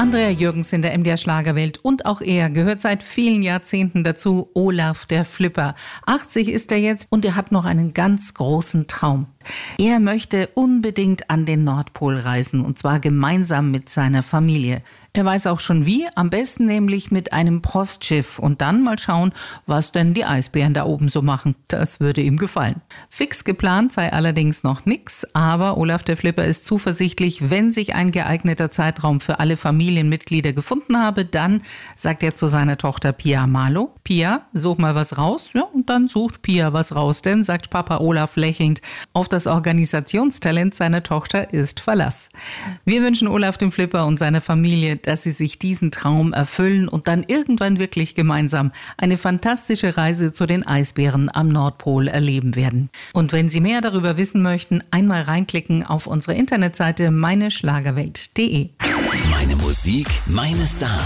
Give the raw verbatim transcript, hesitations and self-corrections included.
Andrea Jürgens in der M D R Schlagerwelt und auch er gehört seit vielen Jahrzehnten dazu, Olaf der Flipper. achtzig ist er jetzt und er hat noch einen ganz großen Traum. Er möchte unbedingt an den Nordpol reisen und zwar gemeinsam mit seiner Familie. Er weiß auch schon wie, am besten nämlich mit einem Postschiff und dann mal schauen, was denn die Eisbären da oben so machen. Das würde ihm gefallen. Fix geplant sei allerdings noch nix, aber Olaf der Flipper ist zuversichtlich, wenn sich ein geeigneter Zeitraum für alle Familienmitglieder gefunden habe, dann sagt er zu seiner Tochter Pia Malo: Pia, such mal was raus. Ja, und dann sucht Pia was raus, denn, sagt Papa Olaf lächelnd, auf das Organisationstalent seiner Tochter ist Verlass. Wir wünschen Olaf dem Flipper und seiner Familie, dass sie sich diesen Traum erfüllen und dann irgendwann wirklich gemeinsam eine fantastische Reise zu den Eisbären am Nordpol erleben werden. Und wenn Sie mehr darüber wissen möchten, einmal reinklicken auf unsere Internetseite meine schlagerwelt punkt de. Meine Musik, meine Stars.